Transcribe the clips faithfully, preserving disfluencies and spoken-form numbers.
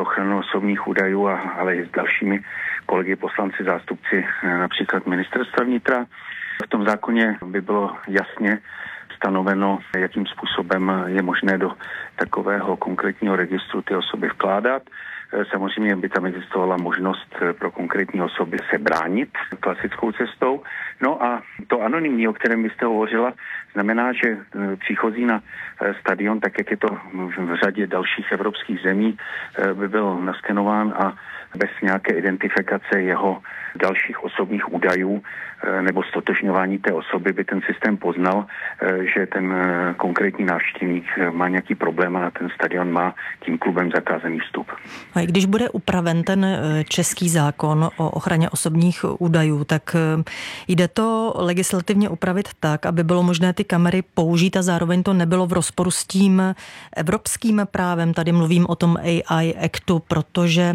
ochranu osobních údajů, a, ale i s dalšími kolegy poslanci, zástupci například ministerstva vnitra. V tom zákoně by bylo jasně stanoveno, jakým způsobem je možné do takového konkrétního registru ty osoby vkládat. Samozřejmě by tam existovala možnost pro konkrétní osoby se bránit klasickou cestou. No a to anonymní, o kterém byste hovořila, znamená, že příchozí na stadion, tak jak je to v řadě dalších evropských zemí, by byl naskenován a bez nějaké identifikace jeho dalších osobních údajů nebo stotožňování té osoby by ten systém poznal, že ten konkrétní návštěvník má nějaký problém a na ten stadion má tím klubem zakázaný vstup. A i když bude upraven ten český zákon o ochraně osobních údajů, tak jde to legislativně upravit tak, aby bylo možné ty kamery použít a zároveň to nebylo v rozporu s tím evropským právem. Tady mluvím o tom A I Actu, protože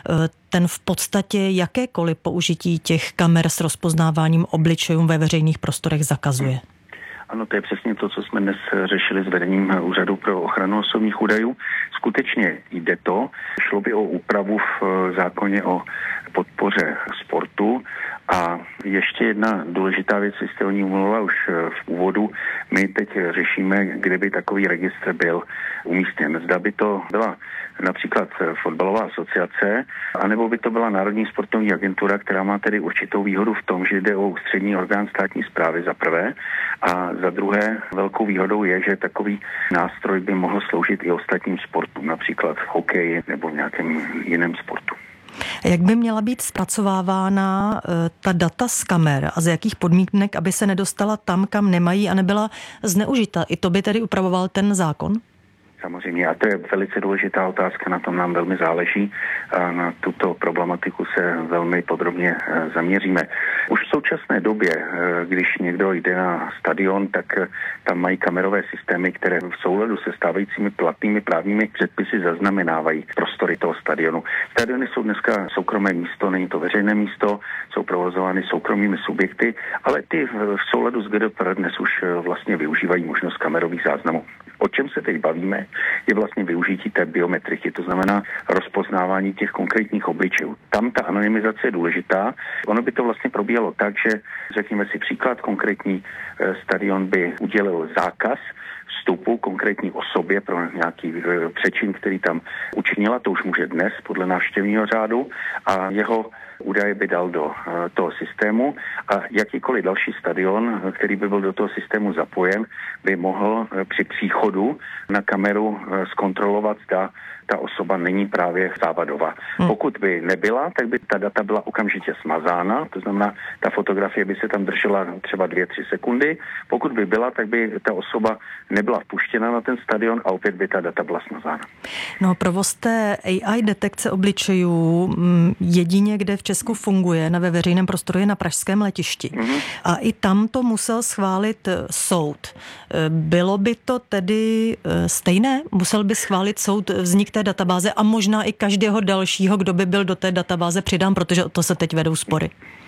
ten v podstatě jakékoliv použití těch kamer s rozpoznáváním obličejů ve veřejných prostorech zakazuje. Ano, to je přesně to, co jsme dnes řešili s vedením Úřadu pro ochranu osobních údajů. Skutečně jde to. Šlo by o úpravu v zákoně o podpoře sportu. A ještě jedna důležitá věc, jste o ní mluvila už v úvodu. My teď řešíme, kde by takový registr byl umístěn. Zda by to byla například fotbalová asociace, anebo by to byla Národní sportovní agentura, která má tedy určitou výhodu v tom, že jde o ústřední orgán státní správy za prvé, a za druhé velkou výhodou je, že takový nástroj by mohl sloužit i ostatním sportům, například v hokeji nebo v nějakém jiném sportu. Jak by měla být zpracovávána ta data z kamer a z jakých podmínek, aby se nedostala tam, kam nemají a nebyla zneužita? I to by tedy upravoval ten zákon? Samozřejmě, a to je velice důležitá otázka, na tom nám velmi záleží a na tuto problematiku se velmi podrobně zaměříme. Už v současné době, když někdo jde na stadion, tak tam mají kamerové systémy, které v souladu se stávajícími platnými právními předpisy zaznamenávají prostory toho stadionu. Stadiony jsou dneska soukromé místo, není to veřejné místo, jsou provozovány soukromými subjekty, ale ty v souladu s G D P R dnes už vlastně využívají možnost kamerových záznamů. O čem se teď bavíme, je vlastně využití té biometriky, to znamená rozpoznávání těch konkrétních obličejů. Tam ta anonymizace je důležitá. Ono by to vlastně probíhalo tak, že řekněme si příklad, konkrétní stadion by udělil zákaz vstupu konkrétní osobě pro nějaký přečin, který tam učinila, to už může dnes podle návštěvního řádu, a jeho údaje by dal do toho systému a jakýkoliv další stadion, který by byl do toho systému zapojen, by mohl při příchodu na kameru zkontrolovat, zda ta osoba není právě závadová. Hmm. Pokud by nebyla, tak by ta data byla okamžitě smazána, to znamená, ta fotografie by se tam držela třeba dvě, tři sekundy. Pokud by byla, tak by ta osoba nebyla vpuštěna na ten stadion a opět by ta data byla smazána. No, provoz té A I detekce obličejů jedině, kde v Česku funguje na ve veřejném prostoru, je na pražském letišti. Hmm. A i tam to musel schválit soud. Bylo by to tedy stejné? Musel by schválit soud vznik té databáze a možná i každého dalšího, kdo by byl do té databáze přidán, protože o to se teď vedou spory.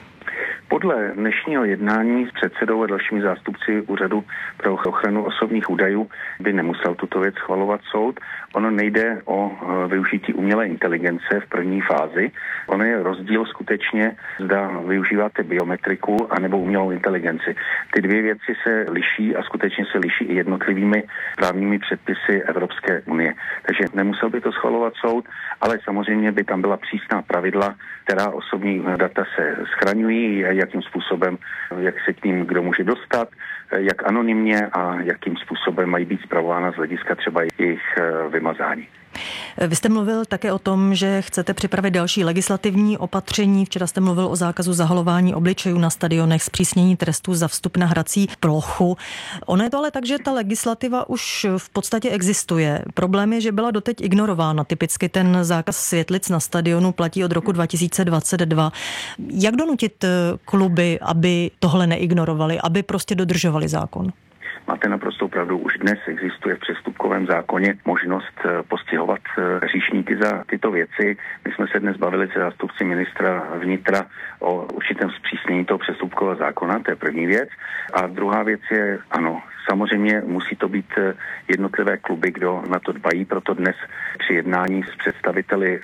Podle dnešního jednání s předsedou a dalšími zástupci Úřadu pro ochranu osobních údajů by nemusel tuto věc schvalovat soud. Ono nejde o využití umělé inteligence v první fázi. Ono je rozdíl skutečně, zda využíváte biometriku anebo umělou inteligenci. Ty dvě věci se liší a skutečně se liší i jednotlivými právními předpisy Evropské unie. Takže nemusel by to schvalovat soud, ale samozřejmě by tam byla přísná pravidla, která osobní data se schraňují, jakým způsobem, jak se k ním kdo může dostat, jak anonymně a jakým způsobem mají být spravována z hlediska třeba jejich vymazání. Vy jste mluvil také o tom, že chcete připravit další legislativní opatření. Včera jste mluvil o zákazu zahalování obličejů na stadionech, zpřísnění trestů za vstup na hrací plochu. Ono je to ale tak, že ta legislativa už v podstatě existuje. Problém je, že byla doteď ignorována. Typicky ten zákaz světlic na stadionu platí od roku dva tisíce dvacet dva. Jak donutit kluby, aby tohle neignorovali, aby prostě dodržovali zákon? Máte naprostou pravdu, už dnes existuje v přestupkovém zákoně možnost postihovat hříšníky za tyto věci. My jsme se dnes bavili se zástupci ministra vnitra o určitém zpřísnění toho přestupkového zákona, to je první věc. A druhá věc je, ano, samozřejmě musí to být jednotlivé kluby, kdo na to dbají, proto dnes při jednání s představiteli